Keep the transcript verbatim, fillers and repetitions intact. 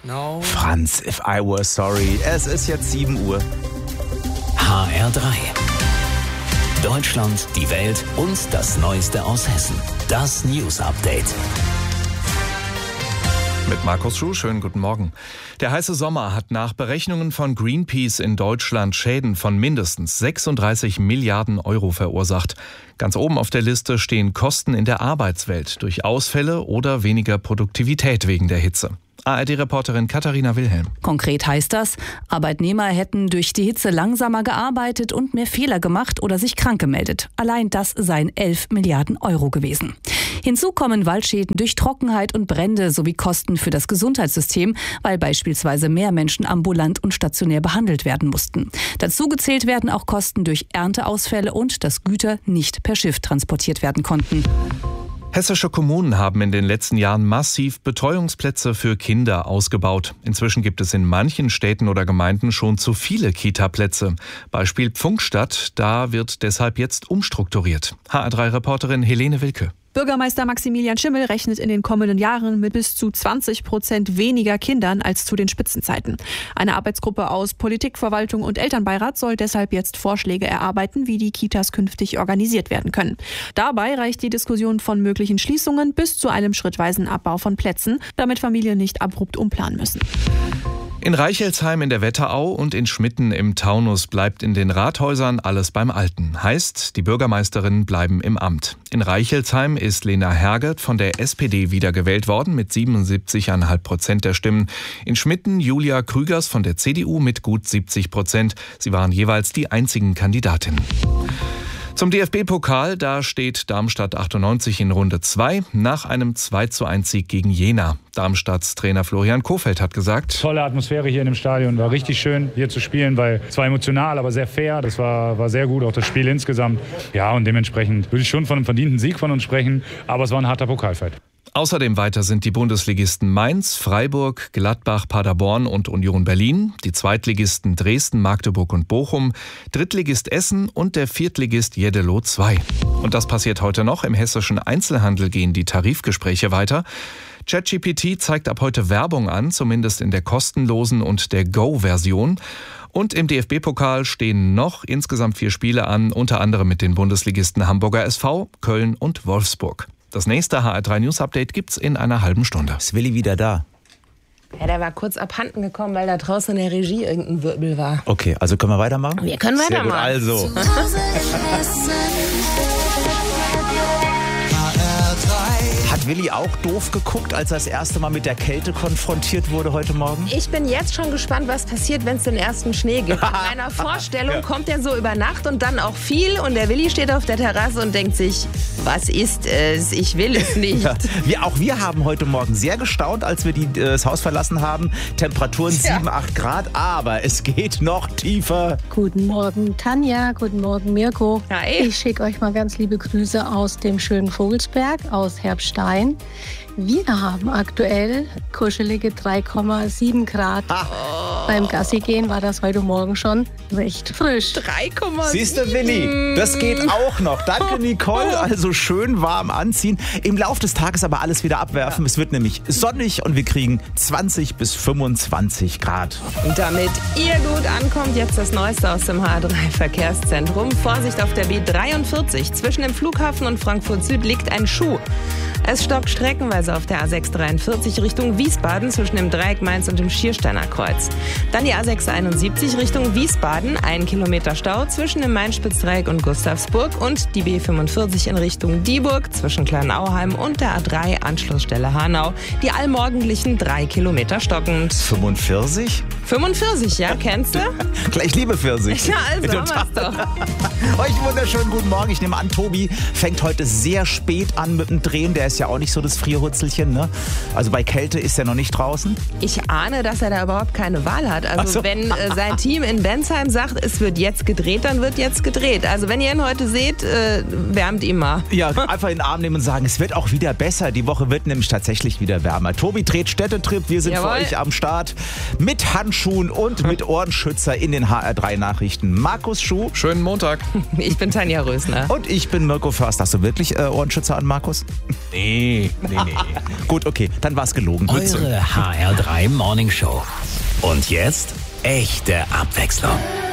No. Franz, if I were sorry. Es ist jetzt sieben Uhr. H R drei. Deutschland, die Welt und das Neueste aus Hessen. Das News Update. Mit Markus Schuh, schönen guten Morgen. Der heiße Sommer hat nach Berechnungen von Greenpeace in Deutschland Schäden von mindestens sechsunddreißig Milliarden Euro verursacht. Ganz oben auf der Liste stehen Kosten in der Arbeitswelt durch Ausfälle oder weniger Produktivität wegen der Hitze. A R D-Reporterin Katharina Wilhelm. Konkret heißt das, Arbeitnehmer hätten durch die Hitze langsamer gearbeitet und mehr Fehler gemacht oder sich krank gemeldet. Allein das seien elf Milliarden Euro gewesen. Hinzu kommen Waldschäden durch Trockenheit und Brände sowie Kosten für das Gesundheitssystem, weil beispielsweise mehr Menschen ambulant und stationär behandelt werden mussten. Dazu gezählt werden auch Kosten durch Ernteausfälle und dass Güter nicht per Schiff transportiert werden konnten. Hessische Kommunen haben in den letzten Jahren massiv Betreuungsplätze für Kinder ausgebaut. Inzwischen gibt es in manchen Städten oder Gemeinden schon zu viele Kita-Plätze. Beispiel Pfungstadt, da wird deshalb jetzt umstrukturiert. H R drei-Reporterin Helene Wilke. Bürgermeister Maximilian Schimmel rechnet in den kommenden Jahren mit bis zu zwanzig Prozent weniger Kindern als zu den Spitzenzeiten. Eine Arbeitsgruppe aus Politik, Verwaltung und Elternbeirat soll deshalb jetzt Vorschläge erarbeiten, wie die Kitas künftig organisiert werden können. Dabei reicht die Diskussion von möglichen Schließungen bis zu einem schrittweisen Abbau von Plätzen, damit Familien nicht abrupt umplanen müssen. In Reichelsheim in der Wetterau und in Schmitten im Taunus bleibt in den Rathäusern alles beim Alten. Heißt, die Bürgermeisterinnen bleiben im Amt. In Reichelsheim ist Lena Hergert von der S P D wiedergewählt worden mit siebenundsiebzig Komma fünf Prozent der Stimmen. In Schmitten Julia Krügers von der C D U mit gut siebzig Prozent. Sie waren jeweils die einzigen Kandidatinnen. Zum D F B-Pokal, da steht Darmstadt achtundneunzig in Runde zwei nach einem zwei zu eins Sieg gegen Jena. Darmstadts Trainer Florian Kohfeldt hat gesagt: Tolle Atmosphäre hier in dem Stadion, war richtig schön hier zu spielen, weil es war emotional, aber sehr fair. Das war, war sehr gut, auch das Spiel insgesamt. Ja, und dementsprechend würde ich schon von einem verdienten Sieg von uns sprechen, aber es war ein harter Pokalfight. Außerdem weiter sind die Bundesligisten Mainz, Freiburg, Gladbach, Paderborn und Union Berlin, die Zweitligisten Dresden, Magdeburg und Bochum, Drittligist Essen und der Viertligist Jeddelo zwei. Und das passiert heute noch. Im hessischen Einzelhandel gehen die Tarifgespräche weiter. ChatGPT zeigt ab heute Werbung an, zumindest in der kostenlosen und der Go-Version. Und im D F B-Pokal stehen noch insgesamt vier Spiele an, unter anderem mit den Bundesligisten Hamburger S V, Köln und Wolfsburg. Das nächste H R drei News Update gibt's in einer halben Stunde. Ist Willi wieder da? Ja, der war kurz abhanden gekommen, weil da draußen in der Regie irgendein Wirbel war. Okay, also können wir weitermachen? Wir können weitermachen. Sehr gut, also. Hat Willi auch doof geguckt, als er das erste Mal mit der Kälte konfrontiert wurde heute Morgen? Ich bin jetzt schon gespannt, was passiert, wenn es den ersten Schnee gibt. In meiner Vorstellung ja. kommt der so über Nacht und dann auch viel. Und der Willi steht auf der Terrasse und denkt sich, was ist es? Ich will es nicht. Ja. Wir, auch wir haben heute Morgen sehr gestaunt, als wir die, das Haus verlassen haben. Temperaturen ja. sieben, acht Grad, aber es geht noch tiefer. Guten Morgen Tanja, guten Morgen Mirko. Hi. Ich schicke euch mal ganz liebe Grüße aus dem schönen Vogelsberg, aus Herbstein. Wir haben aktuell kuschelige drei Komma sieben Grad. Oh. Beim Gassi gehen war das heute Morgen schon recht frisch. drei Komma sieben. Siehst du, Willi, das geht auch noch. Danke, Nicole. Also schön warm anziehen. Im Laufe des Tages aber alles wieder abwerfen. Ja. Es wird nämlich sonnig und wir kriegen zwanzig bis fünfundzwanzig Grad. Und damit ihr gut ankommt, jetzt das Neueste aus dem H R drei Verkehrszentrum. Vorsicht auf der B dreiundvierzig. Zwischen dem Flughafen und Frankfurt Süd liegt ein Schuh. Es stockt streckenweise auf der A sechs dreiundvierzig Richtung Wiesbaden zwischen dem Dreieck Mainz und dem Schiersteiner Kreuz. Dann die A sechs einundsiebzig Richtung Wiesbaden, ein Kilometer Stau zwischen dem Main-Spitz-Dreieck und Gustavsburg und die B fünfundvierzig in Richtung Dieburg zwischen Kleinauheim und der A drei Anschlussstelle Hanau. Die allmorgendlichen drei Kilometer stockend. fünfundvierzig? fünfundvierzig, ja, kennst du? Gleich liebe Pfirsich. Ja, also haben wir's doch. Euch wunderschönen guten Morgen. Ich nehme an, Tobi fängt heute sehr spät an mit dem Drehen. Der ist ja auch nicht so das Frierhutzelchen, ne? Also bei Kälte ist er noch nicht draußen. Ich ahne, dass er da überhaupt keine Wahl hat. Also so. wenn äh, sein Team in Bensheim sagt, es wird jetzt gedreht, dann wird jetzt gedreht. Also wenn ihr ihn heute seht, äh, wärmt ihn mal. Ja, einfach in den Arm nehmen und sagen, es wird auch wieder besser. Die Woche wird nämlich tatsächlich wieder wärmer. Tobi dreht Städtetrip. Wir sind Jawohl. für euch am Start mit Handschuhen und mit Ohrenschützer in den H R drei Nachrichten. Markus Schuh. Schönen Montag. Ich bin Tanja Rösner. Und ich bin Mirko Förster. Hast du wirklich äh, Ohrenschützer an, Markus? Nee, nee, nee. Gut, okay, dann war's gelogen. Eure H R drei Morning Show. Und jetzt echte Abwechslung.